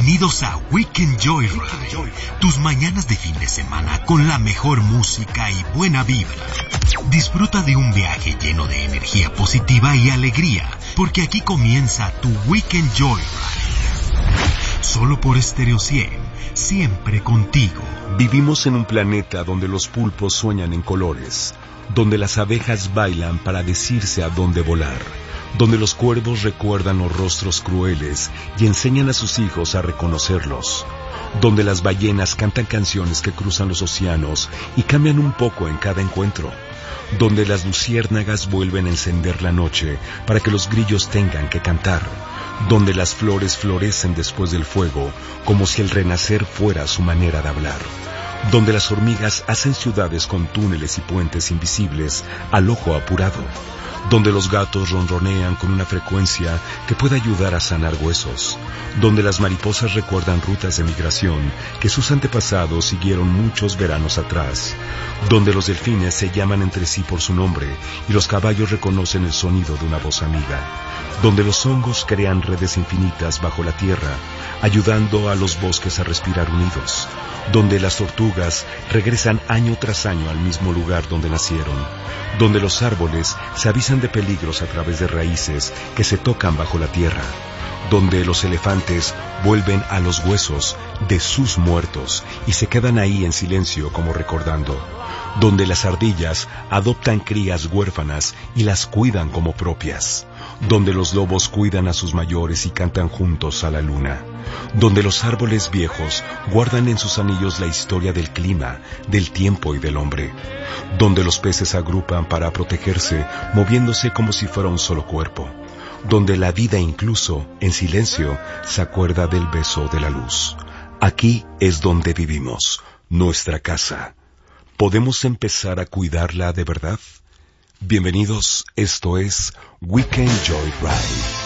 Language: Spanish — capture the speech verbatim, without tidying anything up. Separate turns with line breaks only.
Bienvenidos a Weekend Joyride, tus mañanas de fin de semana con la mejor música y buena vibra. Disfruta de un viaje lleno de energía positiva y alegría, porque aquí comienza tu Weekend Joyride. Solo por Stereo cien, siempre contigo.
Vivimos en un planeta donde los pulpos sueñan en colores, donde las abejas bailan para decirse a dónde volar, donde los cuervos recuerdan los rostros crueles y enseñan a sus hijos a reconocerlos, donde las ballenas cantan canciones que cruzan los océanos y cambian un poco en cada encuentro, donde las luciérnagas vuelven a encender la noche para que los grillos tengan que cantar, donde las flores florecen después del fuego como si el renacer fuera su manera de hablar, donde las hormigas hacen ciudades con túneles y puentes invisibles al ojo apurado, donde los gatos ronronean con una frecuencia que puede ayudar a sanar huesos, donde las mariposas recuerdan rutas de migración que sus antepasados siguieron muchos veranos atrás, donde los delfines se llaman entre sí por su nombre y los caballos reconocen el sonido de una voz amiga, donde los hongos crean redes infinitas bajo la tierra, ayudando a los bosques a respirar unidos, donde las tortugas regresan año tras año al mismo lugar donde nacieron, donde los árboles se avisan de peligros a través de raíces que se tocan bajo la tierra, donde los elefantes vuelven a los huesos de sus muertos y se quedan ahí en silencio como recordando, donde las ardillas adoptan crías huérfanas y las cuidan como propias, donde los lobos cuidan a sus mayores y cantan juntos a la luna, donde los árboles viejos guardan en sus anillos la historia del clima, del tiempo y del hombre, donde los peces agrupan para protegerse moviéndose como si fuera un solo cuerpo, donde la vida incluso, en silencio, se acuerda del beso de la luz. Aquí es donde vivimos, nuestra casa. ¿Podemos empezar a cuidarla de verdad? Bienvenidos, esto es Weekend Joyride.